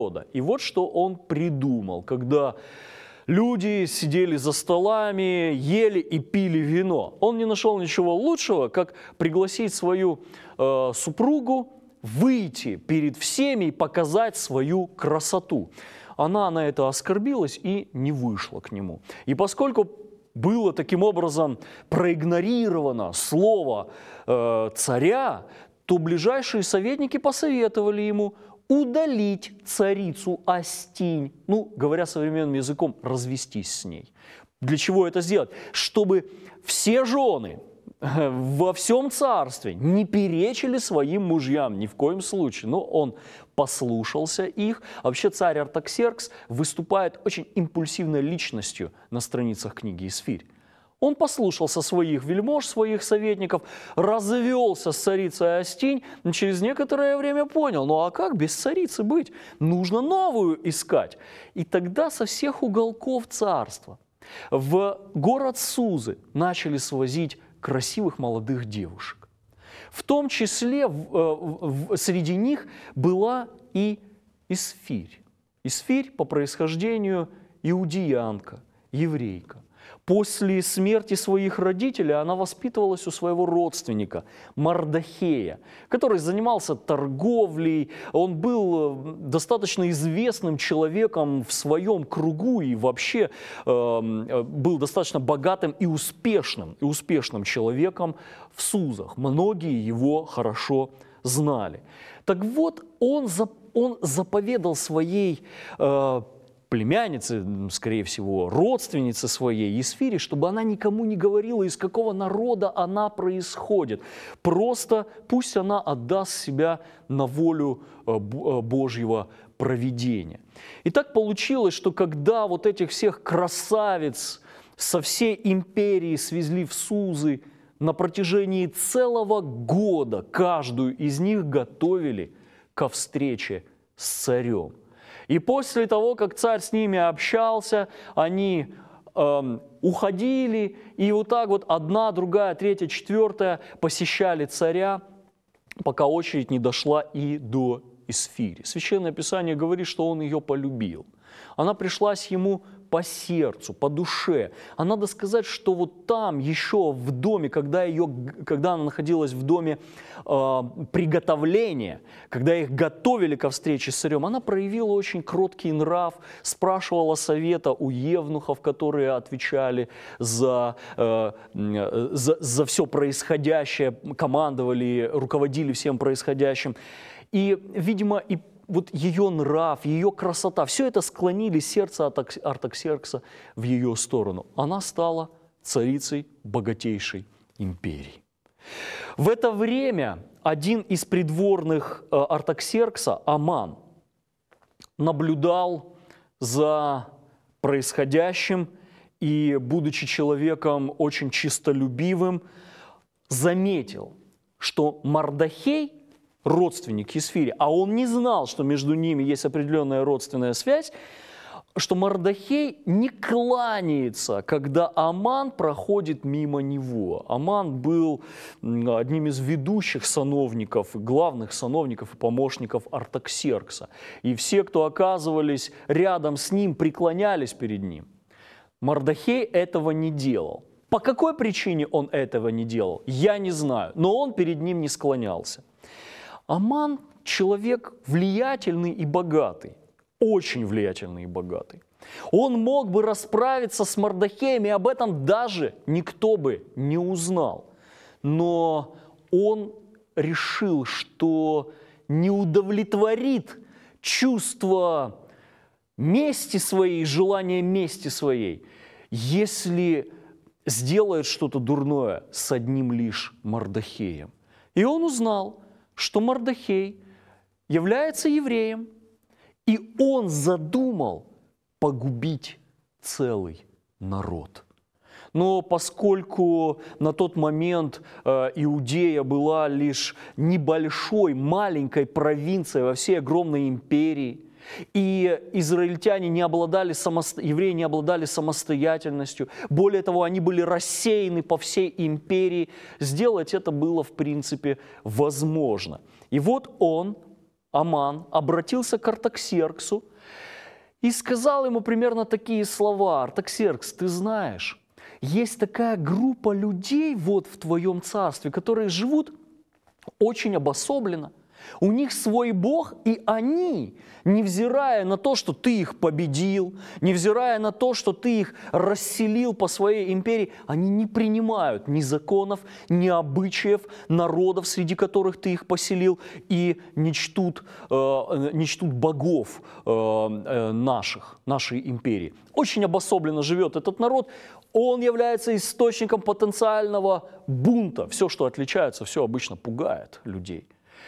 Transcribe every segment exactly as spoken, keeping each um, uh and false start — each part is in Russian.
И вот что он придумал, когда люди сидели за столами, ели и пили вино. Он не нашел ничего лучшего, как пригласить свою э, супругу выйти перед всеми и показать свою красоту. Она на это оскорбилась и не вышла к нему. И поскольку было таким образом проигнорировано слово э, царя, то ближайшие советники посоветовали ему удалить царицу Астинь, ну, говоря современным языком, развестись с ней. Для чего это сделать? Чтобы все жены во всем царстве не перечили своим мужьям ни в коем случае. Но он послушался их. А вообще царь Артаксеркс выступает очень импульсивной личностью на страницах книги «Исфирь». Он послушался своих вельмож, своих советников, развелся с царицей Астинь, но через некоторое время понял, ну а как без царицы быть? Нужно новую искать. И тогда со всех уголков царства в город Сузы начали свозить красивых молодых девушек. В том числе в, в, среди них была и Исфирь. Исфирь по происхождению иудеянка, еврейка. После смерти своих родителей она воспитывалась у своего родственника Мардахея, который занимался торговлей. Он был достаточно известным человеком в своем кругу и вообще э, был достаточно богатым и успешным, и успешным человеком в Сузах. Многие его хорошо знали. Так вот, он, он заповедал своей э, племяннице, скорее всего, родственнице своей, Исфире, чтобы она никому не говорила, из какого народа она происходит. Просто пусть она отдаст себя на волю Божьего провидения. И так получилось, что когда вот этих всех красавиц со всей империи свезли в Сузы, на протяжении целого года каждую из них готовили ко встрече с царем. И после того, как царь с ними общался, они э, уходили, и вот так вот одна, другая, третья, четвертая посещали царя, пока очередь не дошла и до Исфири. Священное Писание говорит, что он ее полюбил. Она пришлась ему по сердцу, по душе. А надо сказать, что вот там еще в доме, когда, ее, когда она находилась в доме э, приготовления, когда их готовили ко встрече с царем, она проявила очень кроткий нрав, спрашивала совета у евнухов, которые отвечали за, э, за, за все происходящее, командовали, руководили всем происходящим. И, видимо, и вот ее нрав, ее красота, все это склонили сердце Артаксеркса в ее сторону. Она стала царицей богатейшей империи. В это время один из придворных Артаксеркса, Аман, наблюдал за происходящим и, будучи человеком очень чистолюбивым, заметил, что Мардахей, родственник Исфири, а он не знал, что между ними есть определенная родственная связь, что Мардахей не кланяется, когда Аман проходит мимо него. Аман был одним из ведущих сановников, главных сановников и помощников Артаксеркса. И все, кто оказывались рядом с ним, преклонялись перед ним. Мардахей этого не делал. По какой причине он этого не делал, я не знаю, но он перед ним не склонялся. Аман – человек влиятельный и богатый, очень влиятельный и богатый. Он мог бы расправиться с Мардахеем, и об этом даже никто бы не узнал. Но он решил, что не удовлетворит чувство мести своей, желание мести своей, если сделает что-то дурное с одним лишь Мардахеем. И он узнал, что Мардахей является евреем, и он задумал погубить целый народ. Но поскольку на тот момент э, Иудея была лишь небольшой, маленькой провинцией во всей огромной империи, и израильтяне не обладали, самосто... евреи не обладали самостоятельностью, более того, они были рассеяны по всей империи, сделать это было, в принципе, возможно. И вот он Аман обратился к Артаксерксу и сказал ему примерно такие слова: «Артаксеркс, ты знаешь, есть такая группа людей вот в твоем царстве, которые живут очень обособленно. У них свой Бог, и они, невзирая на то, что ты их победил, невзирая на то, что ты их расселил по своей империи, они не принимают ни законов, ни обычаев народов, среди которых ты их поселил, и не чтут, э, не чтут богов э, э, наших, нашей империи. Очень обособленно живет этот народ. Он является источником потенциального бунта. Все, что отличается, все обычно пугает людей».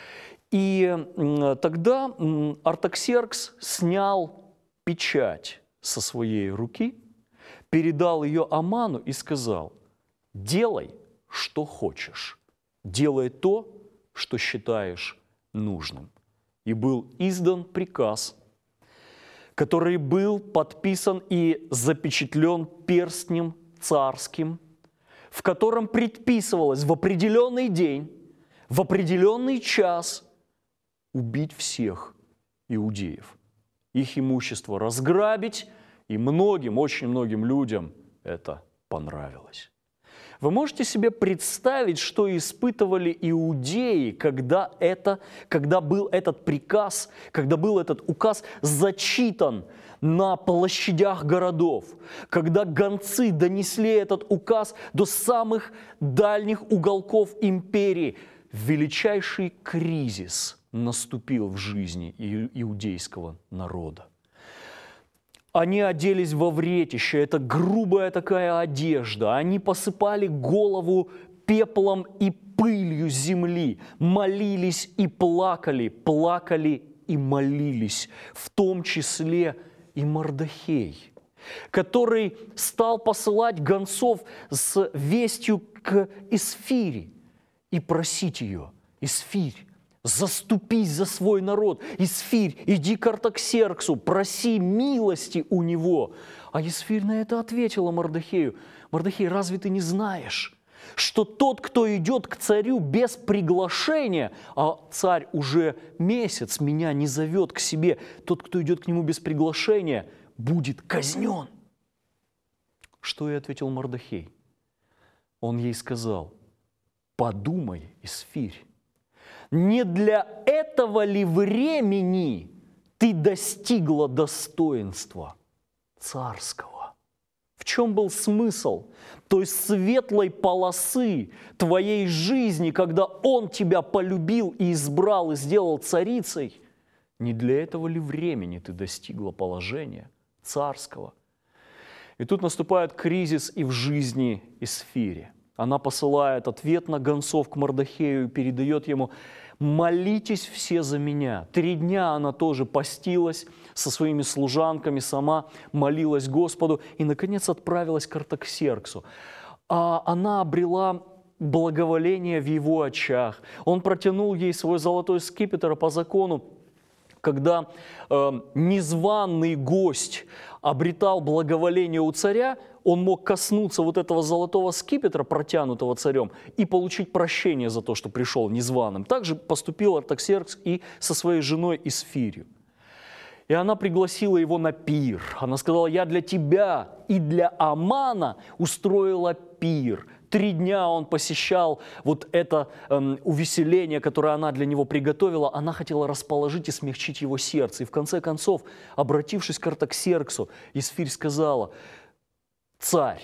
И тогда Артаксеркс снял печать со своей руки, передал ее Аману и сказал: «Делай, что хочешь, делай то, что считаешь нужным». И был издан приказ, который был подписан и запечатлен перстнем царским, в котором предписывалось в определенный день, в определенный час убить всех иудеев, их имущество разграбить, и многим, очень многим людям это понравилось. Вы можете себе представить, что испытывали иудеи, когда, это, когда был этот приказ, когда был этот указ зачитан на площадях городов, когда гонцы донесли этот указ до самых дальних уголков империи? Величайший кризис наступил в жизни иудейского народа. Они оделись во вретище, это грубая такая одежда, они посыпали голову пеплом и пылью земли, молились и плакали, плакали и молились, в том числе и Мордохей, который стал посылать гонцов с вестью к Эсфире и просить ее: «Эсфирь, заступись за свой народ. Эсфирь, иди к Артаксерксу, проси милости у него». А Эсфирь на это ответила Мордохею: «Мордохей, разве ты не знаешь, что тот, кто идет к царю без приглашения, а царь уже месяц меня не зовет к себе, тот, кто идет к нему без приглашения, будет казнен?» Что и ответил Мордохей? Он ей сказал: «Подумай, Эсфирь, не для этого ли времени ты достигла достоинства царского?» В чем был смысл той светлой полосы твоей жизни, когда Он тебя полюбил и избрал, и сделал царицей? Не для этого ли времени ты достигла положения царского? И тут наступает кризис и в жизни Эсфири. Она посылает ответно гонцов к Мордохею и передает ему: «Молитесь все за меня». Три дня она тоже постилась со своими служанками, сама молилась Господу и, наконец, отправилась к Артаксерксу. А она обрела благоволение в его очах. Он протянул ей свой золотой скипетр, а по закону, когда э, незваный гость обретал благоволение у царя, он мог коснуться вот этого золотого скипетра, протянутого царем, и получить прощение за то, что пришел незваным. Также поступил Артаксеркс и со своей женой Эсфирью. И она пригласила его на пир. Она сказала: «Я для тебя и для Амана устроила пир». Три дня он посещал вот это эм, увеселение, которое она для него приготовила. Она хотела расположить и смягчить его сердце. И в конце концов, обратившись к Артаксерксу, Эсфирь сказала: «Царь,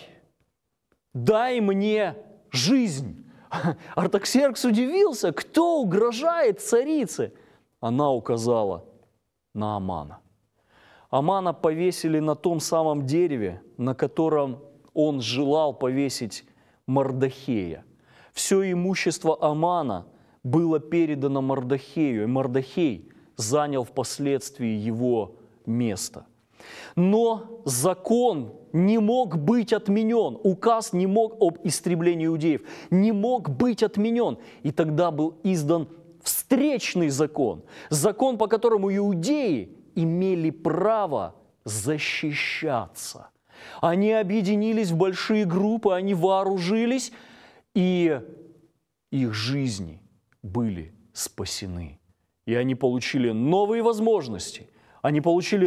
дай мне жизнь». Артаксеркс удивился: кто угрожает царице? Она указала на Амана. Амана повесили на том самом дереве, на котором он желал повесить Мордохея. Все имущество Амана было передано Мордохею, и Мордохей занял впоследствии его место. Но закон не мог быть отменен, указ не мог об истреблении иудеев, не мог быть отменен. И тогда был издан встречный закон, закон, по которому иудеи имели право защищаться. Они объединились в большие группы, они вооружились, и их жизни были спасены. и они получили новые возможности. Они получили